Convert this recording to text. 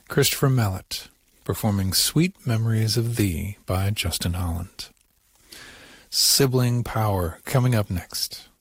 Christopher Mallet, performing Sweet Memories of Thee by Justin Holland. Sibling Power coming up next.